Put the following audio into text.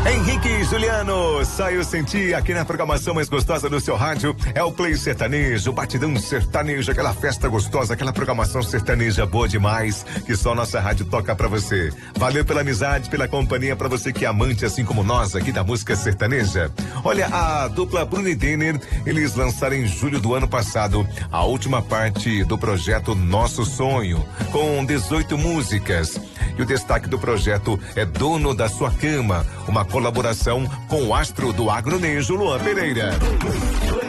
Henrique e Juliano, saiu sentir aqui na programação mais gostosa do seu rádio. É o Play Sertanejo, Batidão Sertanejo, aquela festa gostosa, aquela programação sertaneja boa demais, que só nossa rádio toca pra você. Valeu pela amizade, pela companhia, pra você que é amante, assim como nós aqui da música sertaneja. Olha, a dupla Bruno e Denner, eles lançaram em julho do ano passado a última parte do projeto Nosso Sonho, com 18 músicas. E o destaque do projeto é Dono da Sua Cama, uma colaboração com o astro do agronejo, Luan Pereira.